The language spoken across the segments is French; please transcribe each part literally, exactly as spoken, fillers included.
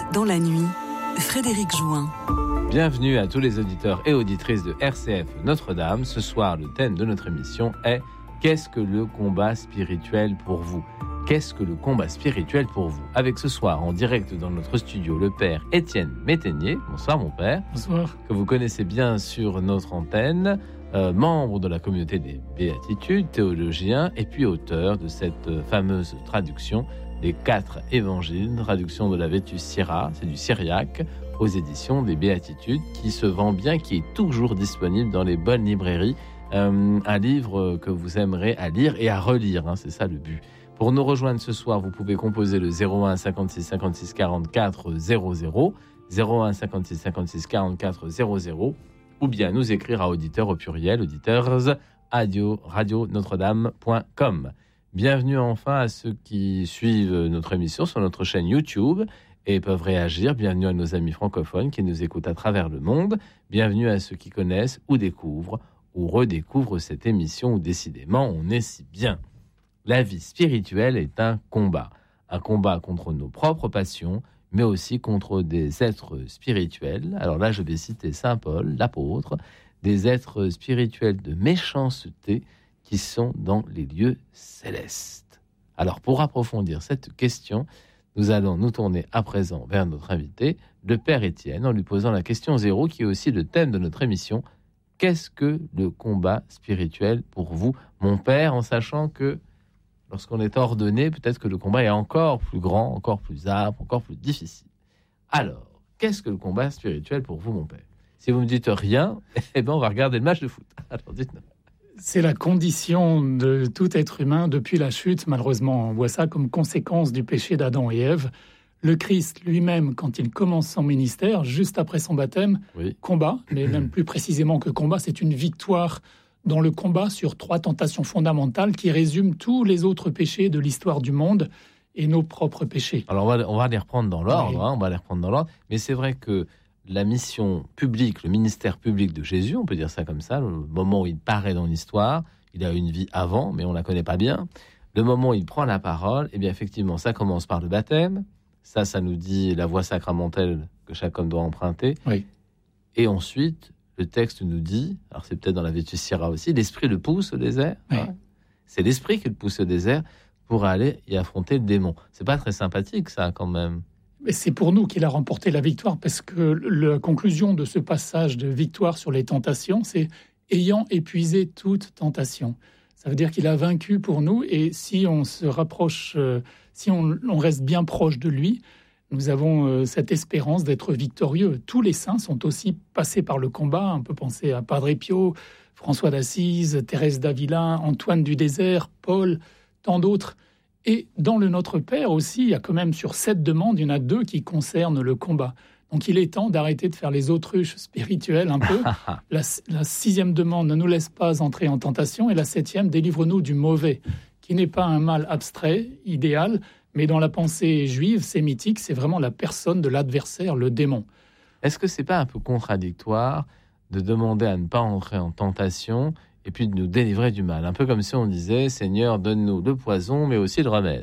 Dans la nuit, Frédéric Join. Bienvenue à tous les auditeurs et auditrices de R C F Notre-Dame. Ce soir, le thème de notre émission est « Qu'est-ce que le combat spirituel pour vous ?» Qu'est-ce que le combat spirituel pour vous ? Avec ce soir, en direct dans notre studio, le père Étienne Métainier. Bonsoir mon père. Bonsoir. Que vous connaissez bien sur notre antenne, euh, membre de la communauté des Béatitudes, théologien et puis auteur de cette fameuse traduction des quatre évangiles, traduction de la Vetus Syra, c'est du syriaque, aux éditions des Béatitudes, qui se vend bien, qui est toujours disponible dans les bonnes librairies. Euh, un livre que vous aimerez à lire et à relire, hein, c'est ça le but. Pour nous rejoindre ce soir, vous pouvez composer le zéro un cinquante-six cinquante-six quarante-quatre zéro zéro, zéro un cinquante-six cinquante-six quarante-quatre zéro zéro, ou bien nous écrire à auditeurs au pluriel, auditeurs, radio, radio notre-dame point com. Bienvenue enfin à ceux qui suivent notre émission sur notre chaîne YouTube et peuvent réagir. Bienvenue à nos amis francophones qui nous écoutent à travers le monde. Bienvenue à ceux qui connaissent ou découvrent ou redécouvrent cette émission où décidément on est si bien. La vie spirituelle est un combat. Un combat contre nos propres passions, mais aussi contre des êtres spirituels. Alors là, je vais citer saint Paul, l'apôtre, des êtres spirituels de méchanceté qui sont dans les lieux célestes. Alors, pour approfondir cette question, nous allons nous tourner à présent vers notre invité, le Père Étienne, en lui posant la question zéro, qui est aussi le thème de notre émission. Qu'est-ce que le combat spirituel pour vous, mon Père, en sachant que lorsqu'on est ordonné, peut-être que le combat est encore plus grand, encore plus âpre, encore plus difficile. Alors, qu'est-ce que le combat spirituel pour vous, mon Père ? Si vous me dites rien, eh ben on va regarder le match de foot. Alors, dites-nous. C'est la condition de tout être humain depuis la chute. Malheureusement, on voit ça comme conséquence du péché d'Adam et Ève. Le Christ lui-même, quand il commence son ministère, juste après son baptême, oui. combat, mais même plus précisément que combat, c'est une victoire dans le combat sur trois tentations fondamentales qui résument tous les autres péchés de l'histoire du monde et nos propres péchés. Alors on va, on va les reprendre dans l'ordre, oui. hein, on va les reprendre dans l'ordre, mais c'est vrai que la mission publique, le ministère public de Jésus, on peut dire ça comme ça, le moment où il paraît dans l'histoire, il a une vie avant, mais on ne la connaît pas bien. Le moment où il prend la parole, eh bien effectivement, ça commence par le baptême. Ça, ça nous dit la voie sacramentelle que chaque homme doit emprunter. Oui. Et ensuite, le texte nous dit, alors c'est peut-être dans la Vetus Syra aussi, l'esprit le pousse au désert. Oui. Hein, c'est l'esprit qui le pousse au désert pour aller y affronter le démon. C'est pas très sympathique, ça, quand même. Mais c'est pour nous qu'il a remporté la victoire, parce que la conclusion de ce passage de victoire sur les tentations, c'est « ayant épuisé toute tentation ». Ça veut dire qu'il a vaincu pour nous, et si on se rapproche, euh, si on, on reste bien proche de lui, nous avons euh, cette espérance d'être victorieux. Tous les saints sont aussi passés par le combat. On peut penser à Padre Pio, François d'Assise, Thérèse d'Avila, Antoine du Désert, Paul, tant d'autres. Et dans le Notre Père aussi, il y a quand même sur sept demandes, il y en a deux qui concernent le combat. Donc il est temps d'arrêter de faire les autruches spirituelles un peu. La, la sixième demande, ne nous laisse pas entrer en tentation. Et la septième, délivre-nous du mauvais, qui n'est pas un mal abstrait, idéal, mais dans la pensée juive, sémitique, c'est vraiment la personne de l'adversaire, le démon. Est-ce que c'est pas un peu contradictoire de demander à ne pas entrer en tentation et puis de nous délivrer du mal ? Un peu comme si on disait, Seigneur, donne-nous le poison, mais aussi le remède.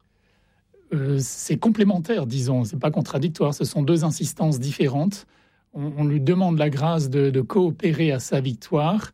Euh, c'est complémentaire, disons, c'est pas contradictoire. Ce sont deux insistances différentes. On, on lui demande la grâce de, de coopérer à sa victoire.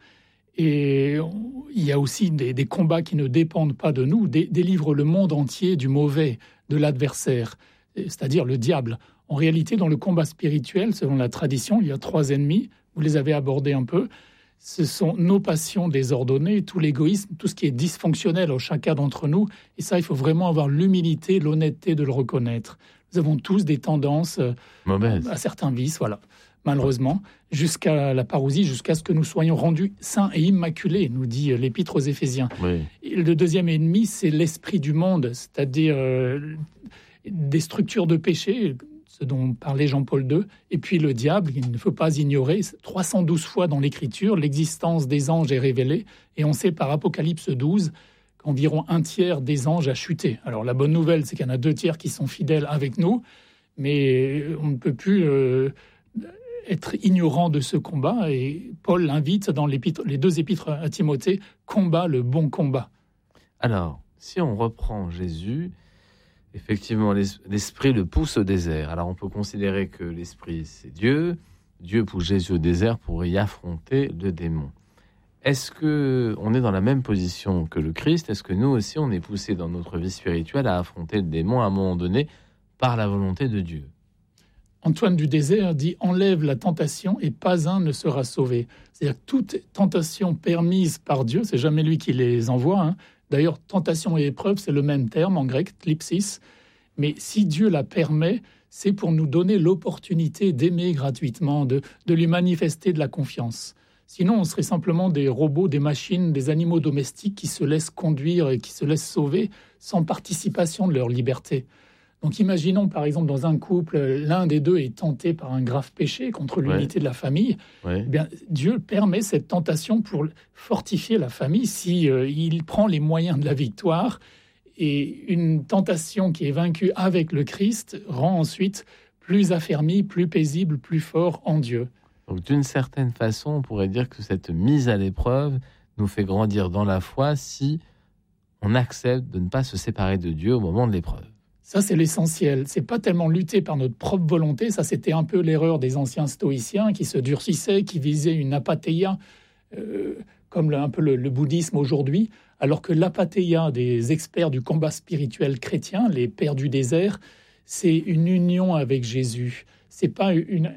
Et on, il y a aussi des, des combats qui ne dépendent pas de nous. Dé, délivre le monde entier du mauvais, de l'adversaire, c'est-à-dire le diable. En réalité, dans le combat spirituel, selon la tradition, il y a trois ennemis. Vous les avez abordés un peu. Ce sont nos passions désordonnées, tout l'égoïsme, tout ce qui est dysfonctionnel au chacun d'entre nous. Et ça, il faut vraiment avoir l'humilité, l'honnêteté de le reconnaître. Nous avons tous des tendances euh, à certains vices, voilà, malheureusement, jusqu'à la parousie, jusqu'à ce que nous soyons rendus saints et immaculés, nous dit l'Épître aux Éphésiens. Oui. Et le deuxième ennemi, c'est l'esprit du monde, c'est-à-dire euh, des structures de péché, ce dont parlait Jean-Paul deux, et puis le diable, il ne faut pas ignorer, trois cent douze fois dans l'Écriture, l'existence des anges est révélée, et on sait par Apocalypse douze qu'environ un tiers des anges a chuté. Alors la bonne nouvelle, c'est qu'il y en a deux tiers qui sont fidèles avec nous, mais on ne peut plus euh, être ignorant de ce combat, et Paul l'invite dans les deux épîtres à Timothée, combat le bon combat. Alors, si on reprend Jésus, Effectivement, l'esprit le pousse au désert. Alors on peut considérer que l'esprit c'est Dieu. Dieu pousse Jésus au désert pour y affronter le démon. Est-ce qu'on est dans la même position que le Christ ? Est-ce que nous aussi on est poussé dans notre vie spirituelle à affronter le démon à un moment donné par la volonté de Dieu ? Antoine du Désert dit « Enlève la tentation et pas un ne sera sauvé ». C'est-à-dire que toute tentation permise par Dieu, c'est jamais lui qui les envoie, hein. D'ailleurs, tentation et épreuve, c'est le même terme en grec, thlipsis. Mais si Dieu la permet, c'est pour nous donner l'opportunité d'aimer gratuitement, de, de lui manifester de la confiance. Sinon, on serait simplement des robots, des machines, des animaux domestiques qui se laissent conduire et qui se laissent sauver sans participation de leur liberté. Donc imaginons par exemple dans un couple, l'un des deux est tenté par un grave péché contre l'unité ouais. de la famille. Ouais. Eh bien, Dieu permet cette tentation pour fortifier la famille si euh, il prend les moyens de la victoire. Et une tentation qui est vaincue avec le Christ rend ensuite plus affermi, plus paisible, plus fort en Dieu. Donc d'une certaine façon, on pourrait dire que cette mise à l'épreuve nous fait grandir dans la foi si on accepte de ne pas se séparer de Dieu au moment de l'épreuve. Ça, c'est l'essentiel. C'est pas tellement lutter par notre propre volonté. Ça, c'était un peu l'erreur des anciens stoïciens qui se durcissaient, qui visaient une apathéia, euh, comme le, un peu le, le bouddhisme aujourd'hui, alors que l'apathéia des experts du combat spirituel chrétien, les pères du désert, c'est une union avec Jésus. C'est pas une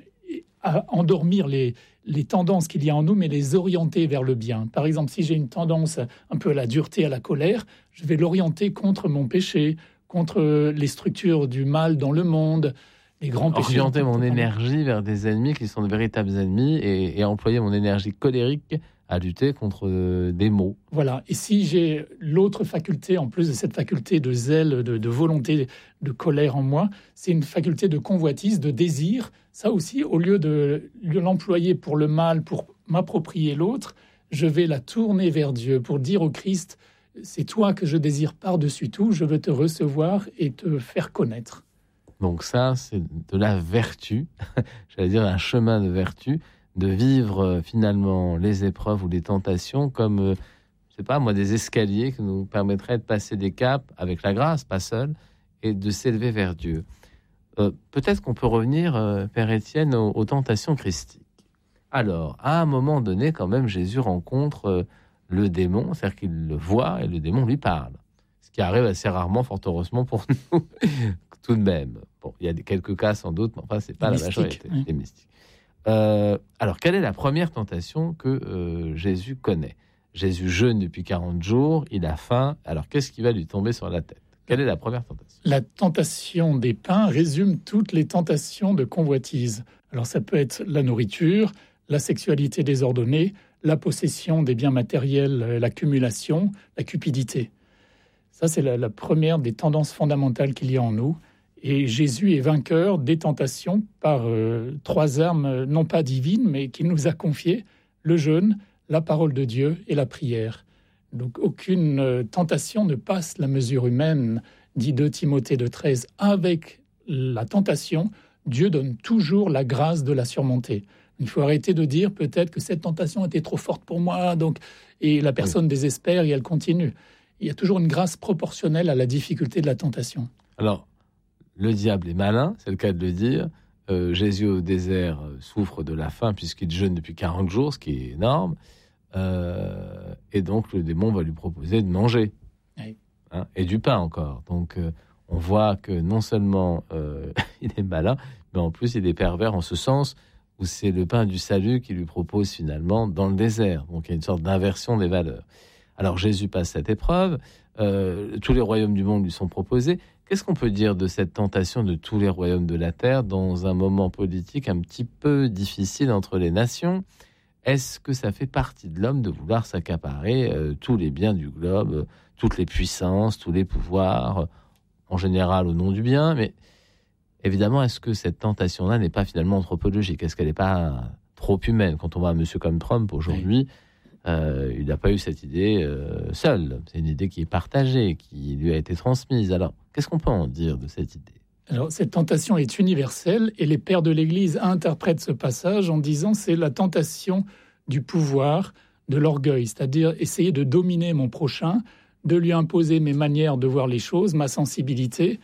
à endormir les, les tendances qu'il y a en nous, mais les orienter vers le bien. Par exemple, si j'ai une tendance un peu à la dureté, à la colère, je vais l'orienter contre mon péché, contre les structures du mal dans le monde, les grands péchés. Orienter mon énergie vers des ennemis qui sont de véritables ennemis et, et employer mon énergie colérique à lutter contre des maux. Voilà. Et si j'ai l'autre faculté, en plus de cette faculté de zèle, de, de volonté, de colère en moi, c'est une faculté de convoitise, de désir. Ça aussi, au lieu de l'employer pour le mal, pour m'approprier l'autre, je vais la tourner vers Dieu pour dire au Christ, c'est toi que je désire par-dessus tout, je veux te recevoir et te faire connaître. Donc ça, c'est de la vertu, j'allais dire un chemin de vertu, de vivre finalement les épreuves ou les tentations comme, euh, je sais pas moi, des escaliers qui nous permettraient de passer des caps avec la grâce, pas seul, et de s'élever vers Dieu. Euh, peut-être qu'on peut revenir, euh, Père Étienne, aux, aux tentations christiques. Alors, à un moment donné, quand même, Jésus rencontre euh, le démon, c'est-à-dire qu'il le voit et le démon lui parle. Ce qui arrive assez rarement, fort heureusement pour nous, tout de même. Bon, il y a quelques cas sans doute, mais enfin, c'est pas mystique, la majorité. Oui. Les mystiques. Euh, alors, quelle est la première tentation que euh, Jésus connaît ? Jésus jeûne depuis quarante jours, il a faim. Alors, qu'est-ce qui va lui tomber sur la tête ? Quelle est la première tentation ? La tentation des pains résume toutes les tentations de convoitise. Alors, ça peut être la nourriture, la sexualité désordonnée, la possession des biens matériels, l'accumulation, la cupidité. Ça, c'est la, la première des tendances fondamentales qu'il y a en nous. Et Jésus est vainqueur des tentations par euh, trois armes, non pas divines, mais qu'il nous a confiées, le jeûne, la parole de Dieu et la prière. Donc aucune euh, tentation ne passe la mesure humaine, dit deux Timothée deux treize. Avec la tentation, Dieu donne toujours la grâce de la surmonter. Il faut arrêter de dire peut-être que cette tentation était trop forte pour moi, donc, et la personne oui. désespère et elle continue. Il y a toujours une grâce proportionnelle à la difficulté de la tentation. Alors, le diable est malin, c'est le cas de le dire. Euh, Jésus au désert souffre de la faim puisqu'il jeûne depuis quarante jours, ce qui est énorme. Euh, et donc, le démon va lui proposer de manger. Oui. Hein, et du pain encore. Donc, euh, on voit que non seulement euh, il est malin, mais en plus, il est pervers en ce sens où c'est le pain du salut qu'il lui propose finalement dans le désert. Donc, il y a une sorte d'inversion des valeurs. Alors, Jésus passe cette épreuve. Euh, tous les royaumes du monde lui sont proposés. Qu'est-ce qu'on peut dire de cette tentation de tous les royaumes de la terre dans un moment politique un petit peu difficile entre les nations ? Est-ce que ça fait partie de l'homme de vouloir s'accaparer euh, tous les biens du globe, euh, toutes les puissances, tous les pouvoirs, euh, en général au nom du bien ? Mais évidemment, est-ce que cette tentation-là n'est pas finalement anthropologique ? Est-ce qu'elle n'est pas trop humaine ? Quand on voit un monsieur comme Trump aujourd'hui, euh, il n'a pas eu cette idée euh, seul. C'est une idée qui est partagée, qui lui a été transmise. Alors, qu'est-ce qu'on peut en dire de cette idée ? Alors, cette tentation est universelle et les pères de l'Église interprètent ce passage en disant c'est la tentation du pouvoir, de l'orgueil, c'est-à-dire essayer de dominer mon prochain, de lui imposer mes manières de voir les choses, ma sensibilité.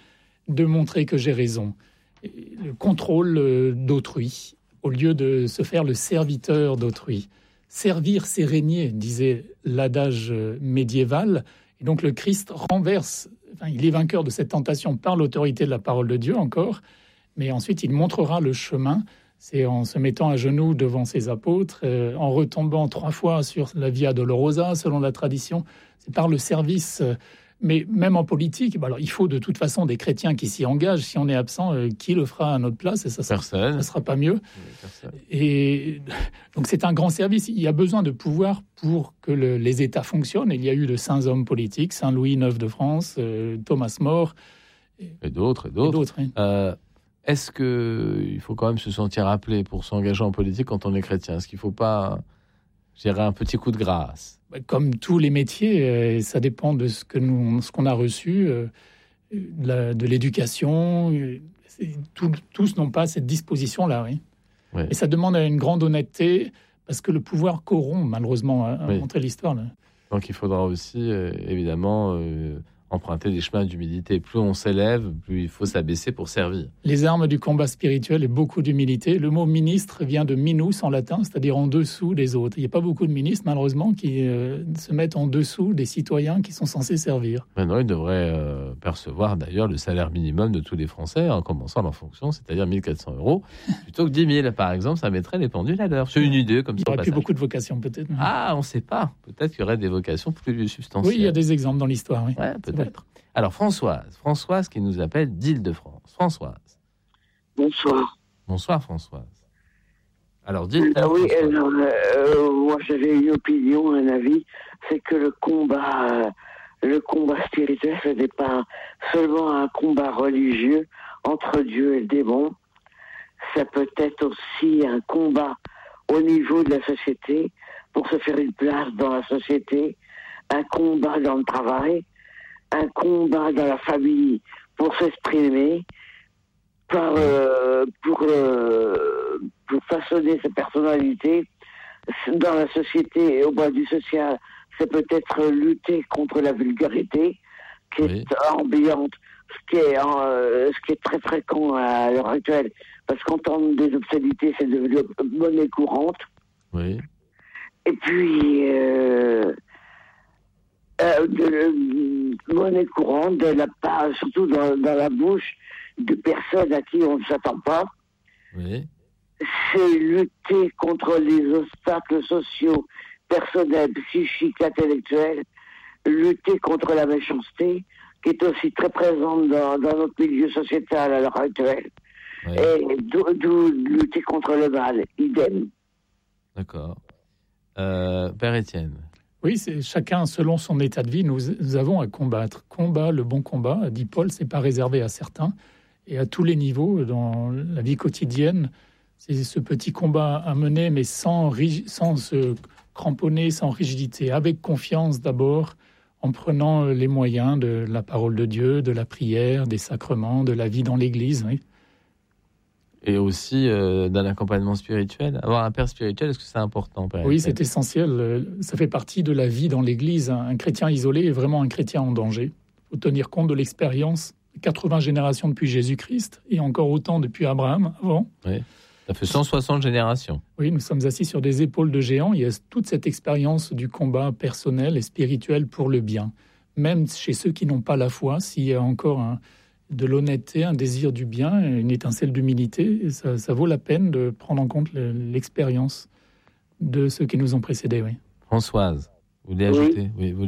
de montrer que j'ai raison. Et le contrôle d'autrui, au lieu de se faire le serviteur d'autrui. Servir, c'est régner, disait l'adage médiéval. Et donc le Christ renverse, enfin, il est vainqueur de cette tentation par l'autorité de la parole de Dieu encore, mais ensuite il montrera le chemin. C'est en se mettant à genoux devant ses apôtres, euh, en retombant trois fois sur la Via Dolorosa, selon la tradition. C'est par le service. Euh, mais même en politique, bah alors, il faut de toute façon des chrétiens qui s'y engagent. Si on est absent, euh, qui le fera à notre place? Et ça ne sera pas mieux. Oui, et donc c'est un grand service. Il y a besoin de pouvoir pour que le, les États fonctionnent. Il y a eu de saints hommes politiques, Saint Louis neuf de France, euh, Thomas More. Et, et d'autres. Et d'autres. Et d'autres oui. euh... Est-ce qu'il faut quand même se sentir appelé pour s'engager en politique quand on est chrétien? Est-ce qu'il ne faut pas gérer un petit coup de grâce? Comme tous les métiers, ça dépend de ce, que nous, ce qu'on a reçu, de, la, de l'éducation. Tout, tous n'ont pas cette disposition-là. Oui. Oui. Et ça demande une grande honnêteté, parce que le pouvoir corrompt, malheureusement, à oui. montrer l'histoire. Là. Donc il faudra aussi, euh, évidemment... Euh, emprunter des chemins d'humilité. Plus on s'élève, plus il faut s'abaisser pour servir. Les armes du combat spirituel et beaucoup d'humilité. Le mot ministre vient de minus en latin, c'est-à-dire en dessous des autres. Il n'y a pas beaucoup de ministres, malheureusement, qui euh, se mettent en dessous des citoyens qui sont censés servir. Maintenant, ils devraient euh, percevoir d'ailleurs le salaire minimum de tous les Français en commençant leur fonction, c'est-à-dire mille quatre cents euros, plutôt que dix mille. Par exemple, ça mettrait les pendules à l'heure. C'est une idée comme ça. Il n'y aurait plus beaucoup de vocations, peut-être. Ah, on ne sait pas. Peut-être qu'il y aurait des vocations plus substantielles. Oui, il y a des exemples dans l'histoire. Oui. Ouais, peut-être. Alors Françoise, Françoise qui nous appelle d'Île-de-France. Françoise. Bonsoir. Bonsoir Françoise. Alors dites. Ah oui, alors, euh, moi j'avais une opinion, un avis, c'est que le combat, euh, le combat spirituel, ce n'est pas seulement un combat religieux entre Dieu et le démon. Ça peut être aussi un combat au niveau de la société pour se faire une place dans la société, un combat dans le travail. Un combat dans la famille pour s'exprimer, par, euh, pour, euh, pour façonner sa personnalité. Dans la société et au bas du social, c'est peut-être lutter contre la vulgarité qui oui. est ambiante, ce qui est, euh, ce qui est très fréquent à l'heure actuelle, parce qu'entendre des obscénités, c'est devenu monnaie courante. Oui. Et puis... Euh, Euh, de la monnaie courante, de la part, surtout dans, dans la bouche de personnes à qui on ne s'attend pas. Oui. C'est lutter contre les obstacles sociaux, personnels, psychiques, intellectuels, lutter contre la méchanceté, qui est aussi très présente dans, dans notre milieu sociétal à l'heure actuelle. Oui. Et d'où, d'où lutter contre le mal, idem. D'accord. Euh, Père Étienne. Oui, c'est chacun selon son état de vie. Nous, nous avons à combattre. Combat, le bon combat, dit Paul, c'est pas réservé à certains. Et à tous les niveaux, dans la vie quotidienne, c'est ce petit combat à mener, mais sans, sans se cramponner, sans rigidité, avec confiance d'abord, en prenant les moyens de la parole de Dieu, de la prière, des sacrements, de la vie dans l'Église. Oui. Et aussi euh, d'un accompagnement spirituel. Avoir un père spirituel, est-ce que c'est important, Père? Oui, c'est essentiel. Ça fait partie de la vie dans l'Église. Un chrétien isolé est vraiment un chrétien en danger. Il faut tenir compte de l'expérience. quatre-vingts générations depuis Jésus-Christ et encore autant depuis Abraham avant. Oui, ça fait cent soixante générations. Oui, nous sommes assis sur des épaules de géants. Il y a toute cette expérience du combat personnel et spirituel pour le bien. Même chez ceux qui n'ont pas la foi, s'il y a encore un... de l'honnêteté, un désir du bien, une étincelle d'humilité, ça, ça vaut la peine de prendre en compte le, l'expérience de ceux qui nous ont précédés. Oui. Françoise, vous voulez ajouter? Oui, vous